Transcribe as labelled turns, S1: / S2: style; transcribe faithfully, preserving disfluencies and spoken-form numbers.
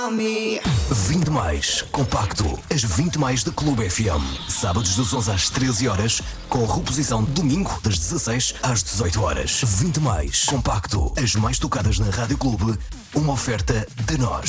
S1: vinte mais compacto, as vinte mais da Clube F M. Sábados das onze às treze horas, com reposição domingo das dezasseis às dezoito horas. vinte mais compacto, as mais tocadas na Rádio Clube, uma oferta de nós.